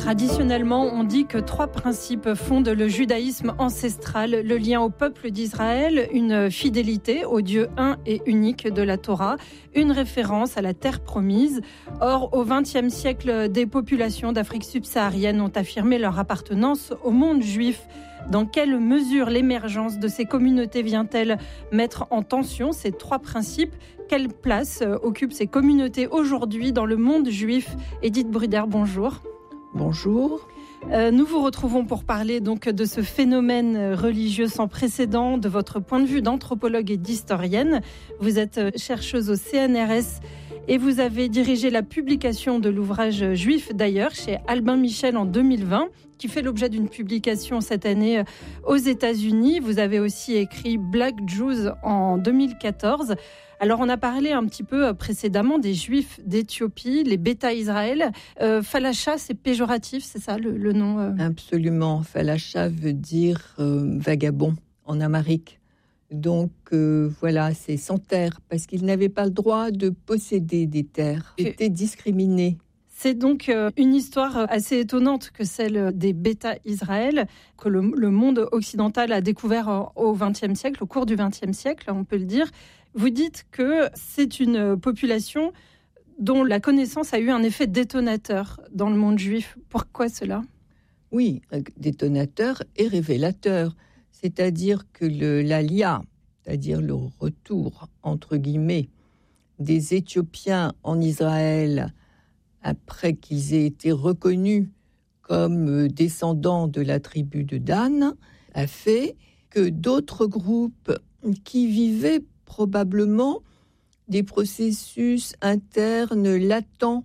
Traditionnellement, on dit que 3 principes fondent le judaïsme ancestral, le lien au peuple d'Israël, une fidélité au Dieu un et unique de la Torah, une référence à la terre promise. Or, au XXe siècle, des populations d'Afrique subsaharienne ont affirmé leur appartenance au monde juif. Dans quelle mesure l'émergence de ces communautés vient-elle mettre en tension ces 3 principes ? Quelle place occupent ces communautés aujourd'hui dans le monde juif ? Édith Bruder, bonjour. Bonjour. Nous vous retrouvons pour parler donc de ce phénomène religieux sans précédent, de votre point de vue d'anthropologue et d'historienne. Vous êtes chercheuse au CNRS et vous avez dirigé la publication de l'ouvrage juif d'ailleurs chez Albin Michel en 2020, qui fait l'objet d'une publication cette année aux États-Unis. Vous avez aussi écrit Black Jews en 2014. Alors, on a parlé un petit peu précédemment des Juifs d'Éthiopie, les Beta Israël. Falasha, c'est péjoratif, c'est ça le nom Absolument. Falasha veut dire vagabond en amharique. Donc, voilà, c'est sans terre, parce qu'ils n'avaient pas le droit de posséder des terres. Ils étaient discriminés. C'est donc une histoire assez étonnante que celle des Beta Israël, que le monde occidental a découvert au XXe siècle, au cours du XXe siècle, on peut le dire. Vous dites que c'est une population dont la connaissance a eu un effet détonateur dans le monde juif. Pourquoi cela ? Oui, détonateur et révélateur. C'est-à-dire que l'Alia, c'est-à-dire le retour, entre guillemets, des Éthiopiens en Israël, après qu'ils aient été reconnus comme descendants de la tribu de Dan, a fait que d'autres groupes qui vivaient probablement des processus internes latents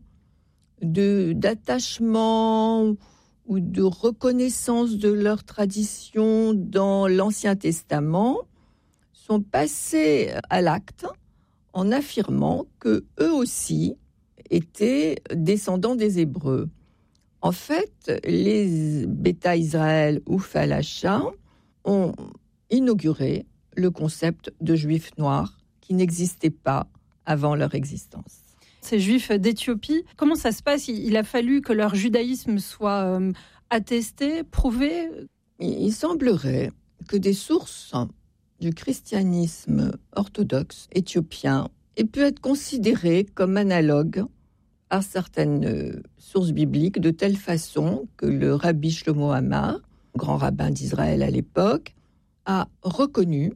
d'attachement ou de reconnaissance de leur tradition dans l'Ancien Testament sont passés à l'acte en affirmant que eux aussi étaient descendants des Hébreux. En fait, les Beta Israël ou Falasha ont inauguré le concept de juifs noirs qui n'existait pas avant leur existence. Ces juifs d'Éthiopie, comment ça se passe ? Il a fallu que leur judaïsme soit attesté, prouvé ? Il semblerait que des sources du christianisme orthodoxe éthiopien aient pu être considérées comme analogues à certaines sources bibliques, de telle façon que le rabbi Shlomo Amar, grand rabbin d'Israël à l'époque, a reconnu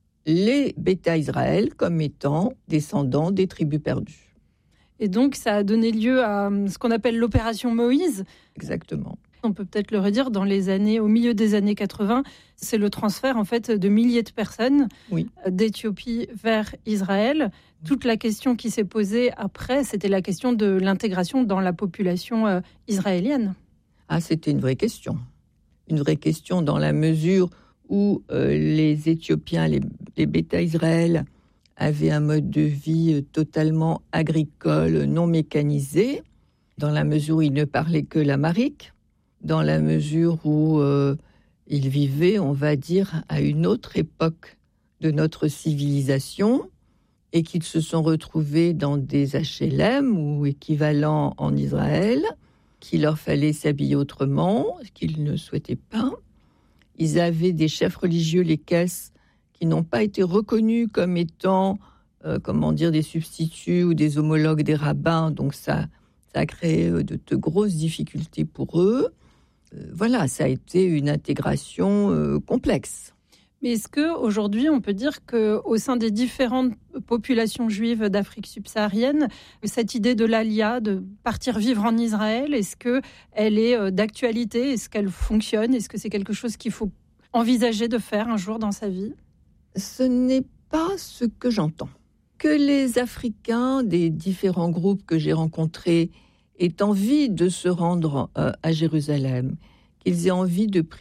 les Beta Israël comme étant descendants des tribus perdues. Et donc, ça a donné lieu à ce qu'on appelle l'opération Moïse. Exactement. On peut peut-être le redire, au milieu des années 80, c'est le transfert en fait de milliers de personnes d'Éthiopie vers Israël. Toute la question qui s'est posée après, c'était la question de l'intégration dans la population israélienne. Ah, c'était une vraie question. Une vraie question dans la mesure où les Éthiopiens, les Beta Israël, avaient un mode de vie totalement agricole, non mécanisé, dans la mesure où ils ne parlaient que l'amharique, dans la mesure où ils vivaient, on va dire, à une autre époque de notre civilisation, et qu'ils se sont retrouvés dans des HLM ou équivalents en Israël, qu'il leur fallait s'habiller autrement, qu'ils ne souhaitaient pas. Ils avaient des chefs religieux, les Kess, qui n'ont pas été reconnus comme étant, des substituts ou des homologues des rabbins. Donc ça a créé de grosses difficultés pour eux. Ça a été une intégration complexe. Mais est-ce qu'aujourd'hui, on peut dire qu'au sein des différentes populations juives d'Afrique subsaharienne, cette idée de l'Alia, de partir vivre en Israël, est-ce qu'elle est d'actualité ? Est-ce qu'elle fonctionne ? Est-ce que c'est quelque chose qu'il faut envisager de faire un jour dans sa vie ? Ce n'est pas ce que j'entends. Que les Africains des différents groupes que j'ai rencontrés aient envie de se rendre à Jérusalem, qu'ils aient envie de prier